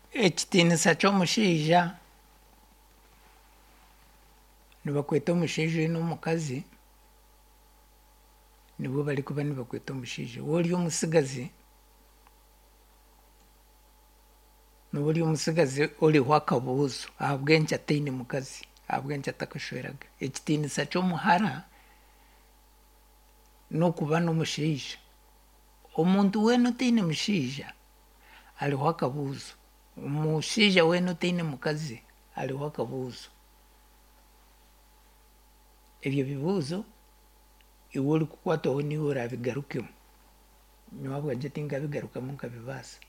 ekitiinisa ky'omushaija nibakweta omushaija oine omukazi nibwo barikuba nibakweta omushaija. Wori omutsigazi oriho akabuuzo ahabw'enki ataine mukazi, ahabw'enki atakashweraga. Ekitiinisa ky'omuhara n'okuba n'omushaija. Omuntu weena otaine mushaija hariho akabuuzo, omushaija weena otaine mukazi hariho akabuuzo. Ebyo bibuuzo iwe orikukwatwaho niwe orabigarukemu, nyowe ahabwangye tinkabigarukamu nkabibaasa.